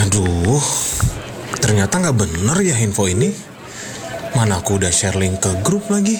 Aduh, ternyata nggak bener ya info ini. Mana aku udah share link ke grup lagi.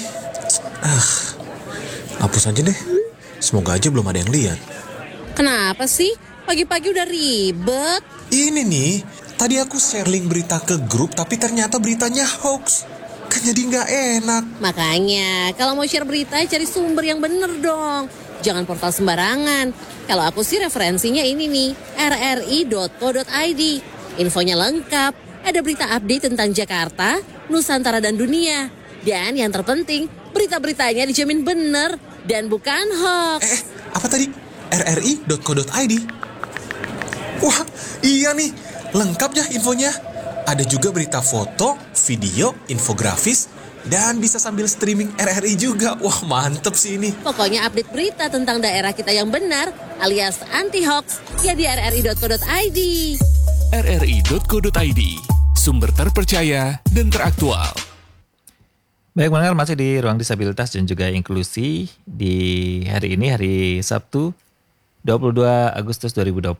Hapus aja deh. Semoga aja belum ada yang lihat. Kenapa sih? Pagi-pagi udah ribet. Ini nih, tadi aku share link berita ke grup, tapi ternyata beritanya hoax. Kan jadi nggak enak. Makanya, kalau mau share berita, cari sumber yang bener dong. Jangan portal sembarangan. Kalau aku sih referensinya ini nih, rri.co.id. Infonya lengkap, ada berita update tentang Jakarta, Nusantara dan dunia. Dan yang terpenting, berita-beritanya dijamin bener dan bukan hoax. Apa tadi? rri.co.id. Wah, iya nih, lengkap ya infonya. Ada juga berita foto, video, infografis, dan bisa sambil streaming RRI juga. Wah, mantep sih ini. Pokoknya update berita tentang daerah kita yang benar, alias anti-hoax, ya di rri.co.id. rri.co.id, sumber terpercaya dan teraktual. Baik pendengar, masih di Ruang Disabilitas dan juga Inklusi di hari ini, hari Sabtu 22 Agustus 2026.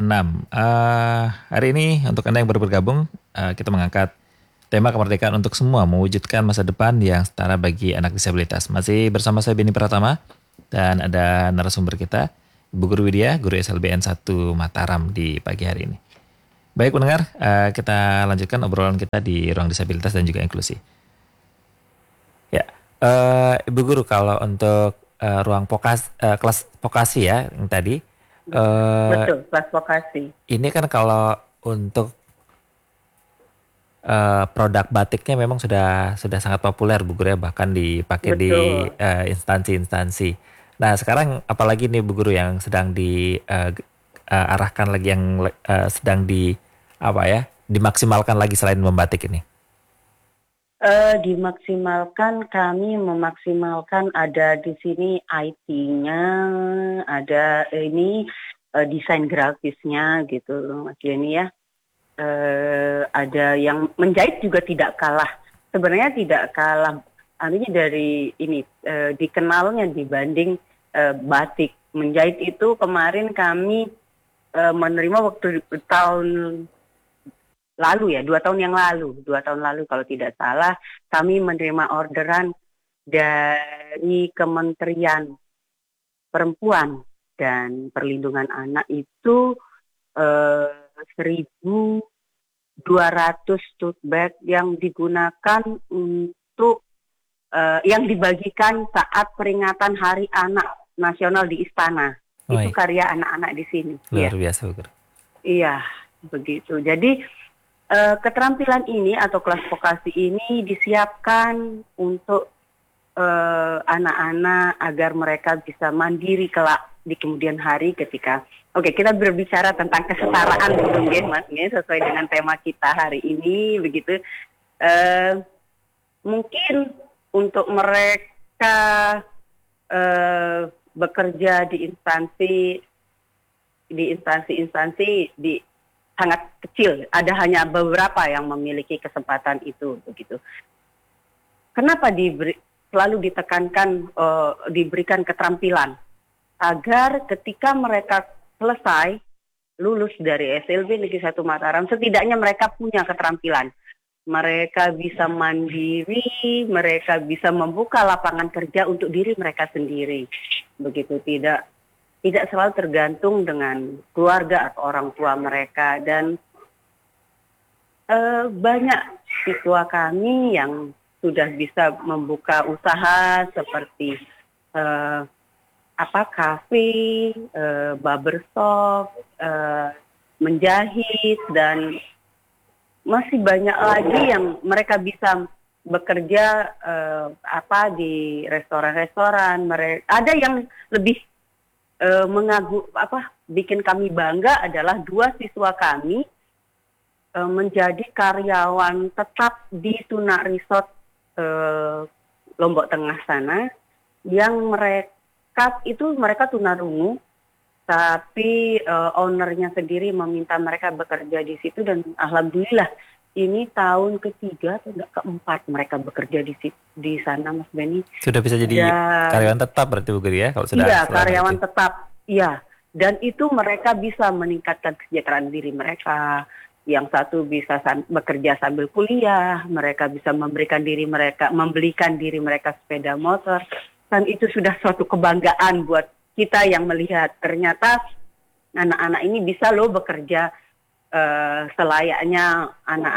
Hari ini untuk Anda yang baru bergabung, kita mengangkat tema kemerdekaan untuk semua, mewujudkan masa depan yang setara bagi anak disabilitas. Masih bersama saya Beni Pratama dan ada narasumber kita, Ibu Guru Widya, Guru SLBN 1 Mataram di pagi hari ini. Baik pendengar, kita lanjutkan obrolan kita di Ruang Disabilitas dan juga Inklusi. Ya, Ibu Guru, kalau untuk ruang kelas vokasi ya yang tadi. Betul, kelas vokasi. Ini kan kalau untuk produk batiknya memang sudah sangat populer Bu Guru ya, bahkan dipakai Betul. di instansi-instansi. Nah sekarang apalagi nih Bu Guru yang sedang diarahkan lagi, yang sedang dimaksimalkan lagi selain membatik ini? Kami memaksimalkan ada di sini IT-nya, ada ini desain grafisnya gitu Mas Jenny ya. Ada yang menjahit juga tidak kalah. Sebenarnya tidak kalah. Artinya dari ini dikenalnya dibanding batik. Menjahit itu kemarin kami menerima waktu tahun lalu ya, 2 tahun lalu kalau tidak salah, kami menerima orderan dari Kementerian Perempuan dan Perlindungan Anak itu 1.200 tote bag yang digunakan untuk yang dibagikan saat peringatan Hari Anak Nasional di Istana. Itu karya anak-anak di sini. Luar biasa, Bu Guru. Iya, begitu. Jadi keterampilan ini atau kelas vokasi ini disiapkan untuk anak-anak agar mereka bisa mandiri kelak di kemudian hari ketika kita berbicara tentang kesetaraan mungkin Mas, sesuai dengan tema kita hari ini begitu. Mungkin untuk mereka bekerja di instansi sangat kecil, ada hanya beberapa yang memiliki kesempatan itu begitu. Kenapa selalu ditekankan diberikan keterampilan agar ketika mereka selesai lulus dari SLB Negeri 1 Mataram, setidaknya mereka punya keterampilan. Mereka bisa mandiri, mereka bisa membuka lapangan kerja untuk diri mereka sendiri. Begitu, tidak selalu tergantung dengan keluarga atau orang tua mereka. Dan banyak siswa kami yang sudah bisa membuka usaha seperti kafe, barbershop, menjahit, dan masih banyak lagi yang mereka bisa bekerja di restoran-restoran. Ada yang lebih bikin kami bangga adalah 2 siswa kami menjadi karyawan tetap di Tuna Resort Lombok Tengah sana, yang mereka tunarungu, tapi ownernya sendiri meminta mereka bekerja di situ, dan alhamdulillah ini tahun ketiga atau keempat mereka bekerja di sana Mas Beni. Sudah bisa jadi karyawan tetap berarti Bu Guru ya, kalau sudah. Iya, karyawan tetap. Iya. Dan itu mereka bisa meningkatkan kesejahteraan diri mereka, yang satu bisa bekerja sambil kuliah, mereka bisa membelikan diri mereka sepeda motor, dan itu sudah suatu kebanggaan buat kita yang melihat ternyata anak-anak ini bisa loh bekerja selayaknya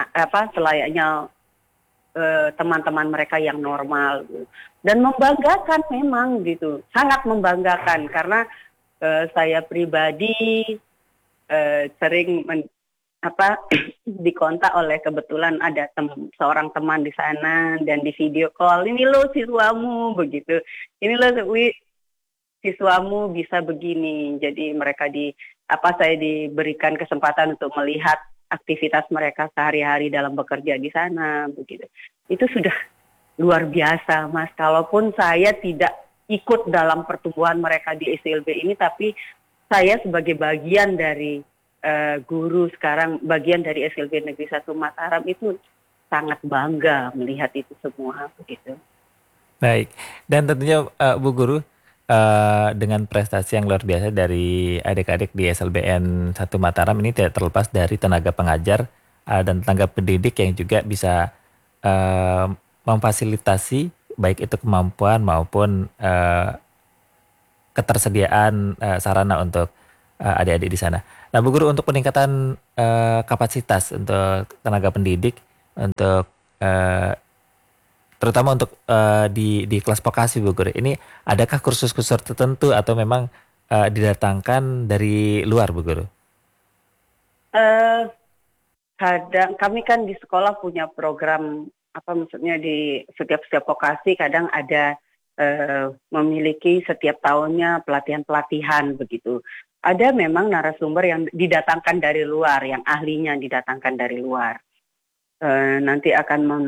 teman-teman mereka yang normal, dan membanggakan memang gitu, sangat membanggakan karena saya pribadi sering dikontak oleh, kebetulan ada seorang teman di sana dan di video call, ini loh siswamu begitu, ini loh siswamu bisa begini. Jadi mereka saya diberikan kesempatan untuk melihat aktivitas mereka sehari-hari dalam bekerja di sana begitu. Itu sudah luar biasa, Mas. Kalaupun saya tidak ikut dalam pertumbuhan mereka di SLB ini, tapi saya sebagai bagian dari guru sekarang, bagian dari SLB Negeri 1 Mataram, itu sangat bangga melihat itu semua begitu. Baik, dan tentunya Bu Guru, dengan prestasi yang luar biasa dari adik-adik di SLBN 1 Mataram ini tidak terlepas dari tenaga pengajar dan tenaga pendidik yang juga bisa memfasilitasi baik itu kemampuan maupun ketersediaan sarana untuk adik-adik di sana. Nah, Bu Guru, untuk peningkatan kapasitas untuk tenaga pendidik, untuk terutama untuk di kelas vokasi, Bu Guru, ini adakah kursus-kursus tertentu atau memang didatangkan dari luar, Bu Guru? Kadang kami kan di sekolah punya program, maksudnya di setiap vokasi kadang ada memiliki setiap tahunnya pelatihan-pelatihan begitu. Ada memang narasumber yang didatangkan dari luar, yang ahlinya didatangkan dari luar. Nanti akan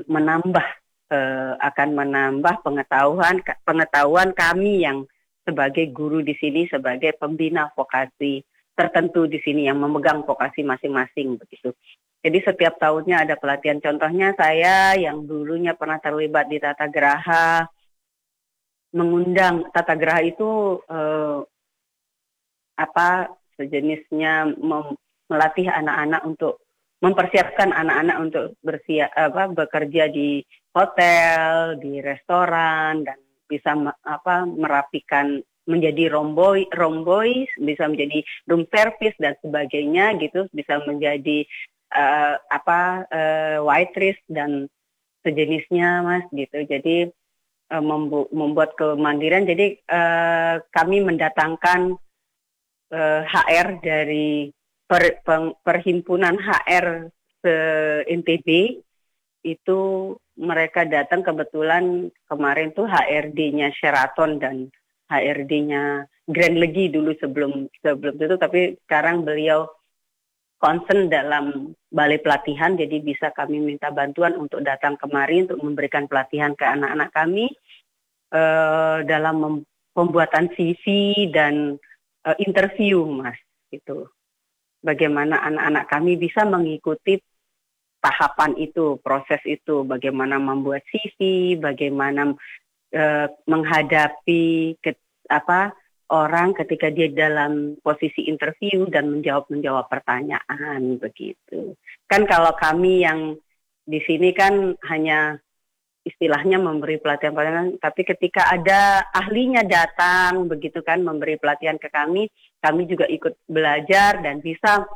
menambah pengetahuan kami yang sebagai guru di sini, sebagai pembina vokasi tertentu di sini yang memegang vokasi masing-masing begitu. Jadi setiap tahunnya ada pelatihan. Contohnya saya yang dulunya pernah terlibat di Tata Geraha, mengundang Tata Geraha itu sejenisnya melatih anak-anak untuk mempersiapkan anak-anak untuk bekerja di hotel, di restoran, dan bisa merapikan menjadi romboy, bisa menjadi room service dan sebagainya gitu, bisa menjadi waitress dan sejenisnya, Mas gitu. Jadi membuat kemandirian. Jadi kami mendatangkan HR dari perhimpunan HR se-NTB, itu mereka datang, kebetulan kemarin tuh HRD-nya Sheraton dan HRD-nya Grand Legi dulu sebelum itu, tapi sekarang beliau concern dalam balai pelatihan, jadi bisa kami minta bantuan untuk datang kemari untuk memberikan pelatihan ke anak-anak kami dalam pembuatan CV dan interview, Mas, gitu. Bagaimana anak-anak kami bisa mengikuti tahapan itu, proses itu, bagaimana membuat CV, bagaimana menghadapi orang ketika dia dalam posisi interview dan menjawab pertanyaan begitu. Kan kalau kami yang di sini kan hanya istilahnya memberi pelatihan, tapi ketika ada ahlinya datang begitu kan memberi pelatihan ke kami juga ikut belajar dan bisa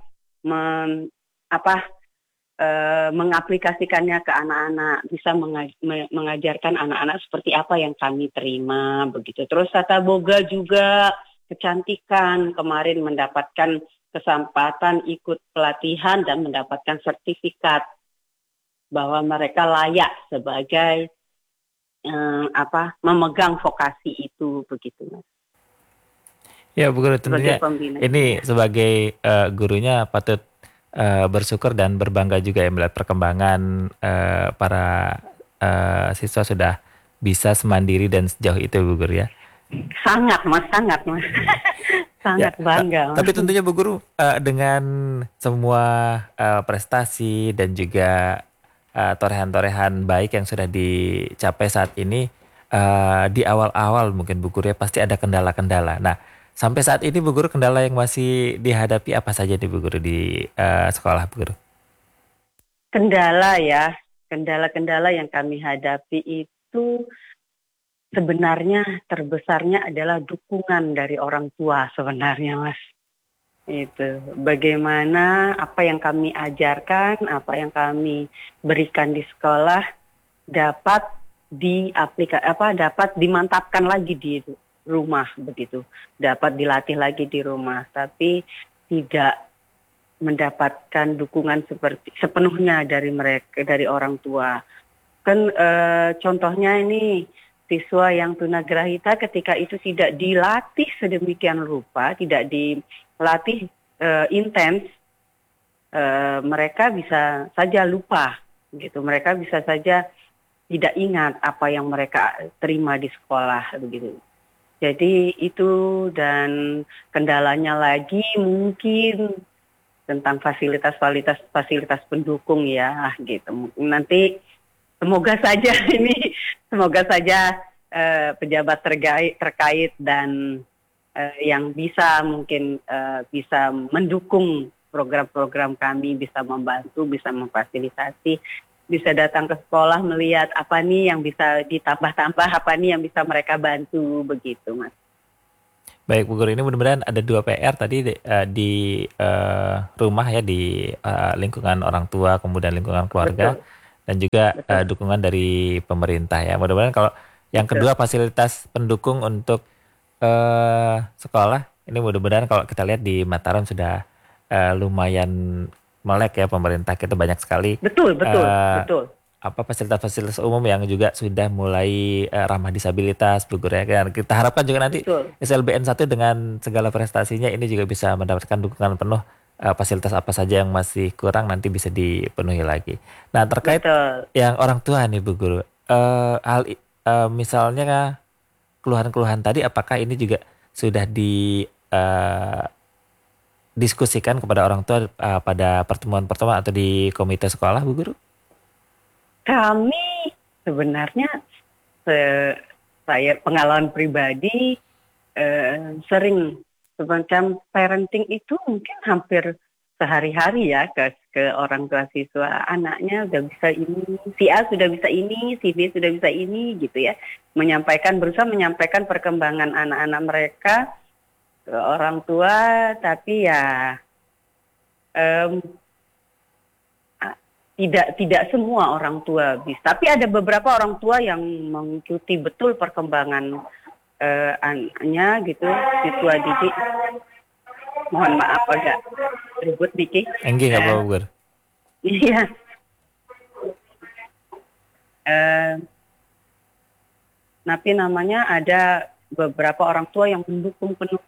mengaplikasikannya ke anak-anak, bisa mengajarkan anak-anak seperti apa yang kami terima begitu. Terus tata boga juga, kecantikan, kemarin mendapatkan kesempatan ikut pelatihan dan mendapatkan sertifikat bahwa mereka layak sebagai memegang vokasi itu begitu, Mas. Ya, Bu Guru, tentunya ini sebagai gurunya patut bersyukur dan berbangga juga ya melihat perkembangan para siswa sudah bisa semandiri dan sejauh itu, Bu Guru ya. Sangat Mas. Sangat bangga. Tapi tentunya Bu Guru dengan semua prestasi dan juga torehan-torehan baik yang sudah dicapai saat ini, di awal-awal mungkin Bu Guru ya pasti ada kendala-kendala. Nah, sampai saat ini Bu Guru, kendala yang masih dihadapi apa saja nih Bu Guru di sekolah, Bu Guru? Kendala ya, kendala-kendala yang kami hadapi itu sebenarnya terbesarnya adalah dukungan dari orang tua sebenarnya, Mas. Itu bagaimana apa yang kami ajarkan, apa yang kami berikan di sekolah dapat dapat dimantapkan lagi di rumah begitu, dapat dilatih lagi di rumah, tapi tidak mendapatkan dukungan seperti sepenuhnya dari mereka, dari orang tua. Kan contohnya ini siswa yang tunagrahita ketika itu tidak dilatih sedemikian rupa, tidak dilatih intens, mereka bisa saja lupa gitu. Mereka bisa saja tidak ingat apa yang mereka terima di sekolah begitu. Jadi itu, dan kendalanya lagi mungkin tentang fasilitas pendukung ya gitu. Nanti semoga saja semoga saja pejabat terkait dan yang bisa mungkin bisa mendukung program-program kami, bisa membantu, bisa memfasilitasi, bisa datang ke sekolah melihat apa nih yang bisa ditambah-tambah, apa nih yang bisa mereka bantu begitu, Mas. Baik, Bu Guru, ini mudah-mudahan ada 2 PR tadi di rumah ya, di lingkungan orang tua, kemudian lingkungan keluarga, Betul, dan juga betul, dukungan dari pemerintah ya. Mudah-mudahan kalau yang betul. kedua fasilitas pendukung untuk sekolah, ini mudah-mudahan kalau kita lihat di Mataram sudah lumayan melek ya, pemerintah kita banyak sekali Betul, betul, eh, betul. fasilitas-fasilitas umum yang juga sudah mulai ramah disabilitas, Bu Guru ya kan. Kita harapkan juga nanti Betul, SLBN 1 dengan segala prestasinya ini juga bisa mendapatkan dukungan penuh, fasilitas apa saja yang masih kurang nanti bisa dipenuhi lagi. Nah, terkait betul. yang orang tua nih Bu Guru, misalnya keluhan-keluhan tadi, apakah ini juga sudah diskusikan kepada orang tua pada pertemuan-pertemuan atau di komite sekolah, Bu Guru? Kami sebenarnya saya pengalaman pribadi sering semacam parenting itu mungkin hampir sehari-hari ya ke orang tua siswa, anaknya udah bisa ini, si A sudah bisa ini, si B sudah bisa ini gitu ya, berusaha menyampaikan perkembangan anak-anak mereka ke orang tua, tapi ya em, tidak semua orang tua bisa. Tapi ada beberapa orang tua yang mengikuti betul perkembangan anaknya gitu, siswa didik. Mohon maaf agak ribut dikit. Enggak apa-apa, Bu Guru. Iya. Tapi namanya ada beberapa orang tua yang mendukung penuh